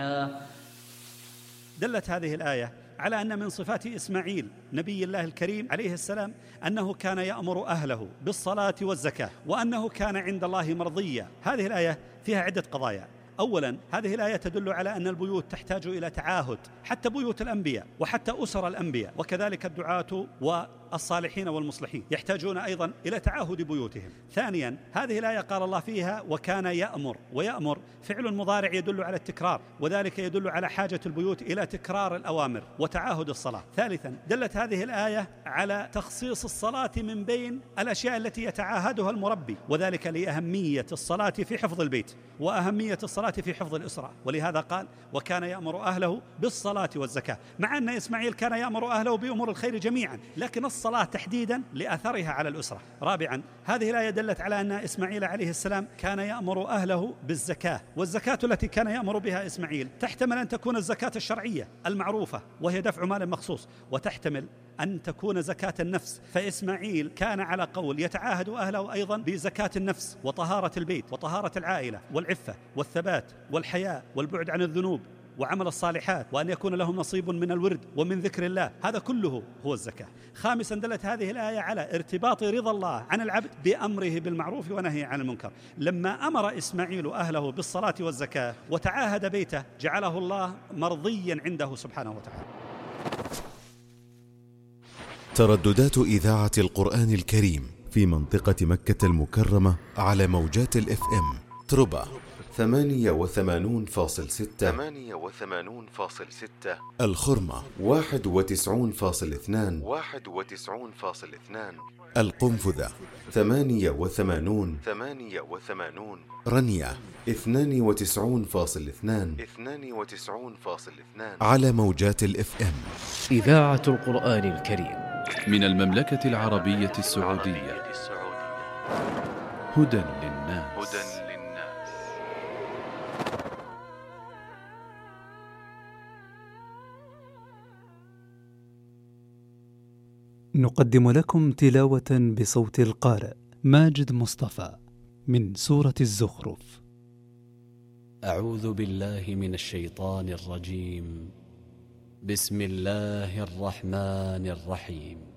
جميعا. دلت هذه الآية على أن من صفات إسماعيل نبي الله الكريم عليه السلام أنه كان يأمر أهله بالصلاة والزكاة، وأنه كان عند الله مرضيا. هذه الآية فيها عدة قضايا. أولا، هذه الآية تدل على أن البيوت تحتاج إلى تعاهد، حتى بيوت الأنبياء وحتى أسر الأنبياء، وكذلك الدعاة والصالحين والمصلحين يحتاجون أيضا إلى تعاهد بيوتهم. ثانيا، هذه الآية قال الله فيها وكان يأمر، ويأمر فعل مضارع يدل على التكرار، وذلك يدل على حاجة البيوت إلى تكرار الأوامر وتعاهد الصلاة. ثالثا، دلت هذه الآية على تخصيص الصلاة من بين الأشياء التي يتعاهدها المربي، وذلك لأهمية الصلاة في حفظ البيت وأهمية الصلاة في حفظ الأسرة، ولهذا قال وكان يأمر أهله بالصلاة والزكاة، مع أن إسماعيل كان يأمر أهله بأمور الخير جميعا، لكن الصلاة تحديدا لأثرها على الأسرة. رابعا، هذه الآية دلت على أن إسماعيل عليه السلام كان يأمر أهله بالزكاة، والزكاة التي كان يأمر بها إسماعيل تحتمل أن تكون الزكاة الشرعية المعروفة وهي دفع مال مخصوص، وتحتمل أن تكون زكاة النفس، فإسماعيل كان على قول يتعاهد أهله أيضا بزكاة النفس وطهارة البيت وطهارة العائلة والعفة والثبات والحياء والبعد عن الذنوب وعمل الصالحات، وأن يكون لهم نصيب من الورد ومن ذكر الله، هذا كله هو الزكاة. خامسا، دلت هذه الآية على ارتباط رضا الله عن العبد بأمره بالمعروف ونهيه عن المنكر. لما أمر إسماعيل أهله بالصلاة والزكاة وتعاهد بيته جعله الله مرضيا عنده سبحانه وتعالى. ترددات إذاعة القرآن الكريم في منطقة مكة المكرمة على موجات الFM تربة 88.6، الخرمة 91.2، القنفذة 88، رنية 92.2 على موجات الFM. إذاعة القرآن الكريم من المملكة العربية السعودية. هدى للناس. نقدم لكم تلاوة بصوت القارئ ماجد مصطفى من سورة الزخرف. أعوذ بالله من الشيطان الرجيم. بسم الله الرحمن الرحيم.